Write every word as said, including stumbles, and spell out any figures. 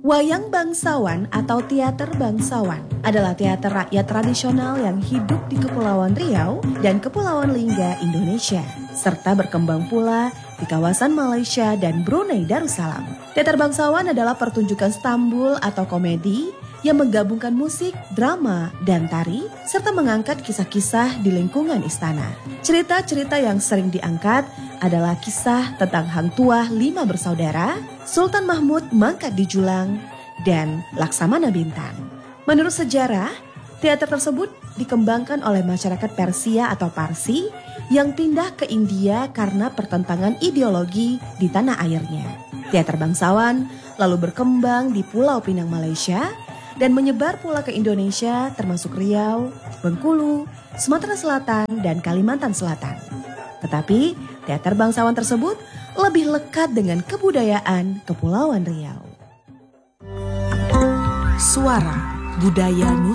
Wayang Bangsawan atau teater bangsawan adalah teater rakyat tradisional yang hidup di Kepulauan Riau dan Kepulauan Lingga, Indonesia, serta berkembang pula di kawasan Malaysia dan Brunei Darussalam. Teater bangsawan adalah pertunjukan stambul atau komedi yang menggabungkan musik, drama, dan tari, serta mengangkat kisah-kisah di lingkungan istana. Cerita-cerita yang sering diangkat adalah kisah tentang Hang Tuah lima bersaudara, Sultan Mahmud mangkat di Julang, dan Laksamana Bintang. Menurut sejarah, teater tersebut dikembangkan oleh masyarakat Persia atau Parsi yang pindah ke India karena pertentangan ideologi di tanah airnya. Teater bangsawan lalu berkembang di Pulau Pinang, Malaysia, dan menyebar pula ke Indonesia termasuk Riau, Bengkulu, Sumatera Selatan, dan Kalimantan Selatan. Tetapi teater bangsawan tersebut lebih lekat dengan kebudayaan Kepulauan Riau. Suara Budaya Nusantara.